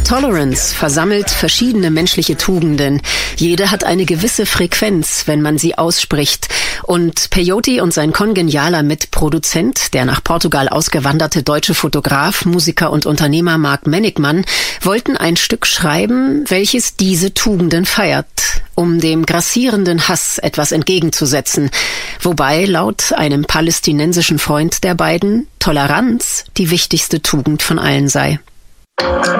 Tolerance versammelt verschiedene menschliche Tugenden. Jede hat eine gewisse Frequenz, wenn man sie ausspricht. Und Peyote und sein kongenialer Mitproduzent, der nach Portugal ausgewanderte deutsche Fotograf, Musiker und Unternehmer Mark Mennigmann, wollten ein Stück schreiben, welches diese Tugenden feiert, um dem grassierenden Hass etwas entgegenzusetzen. Wobei laut einem palästinensischen Freund der beiden Toleranz die wichtigste Tugend von allen sei.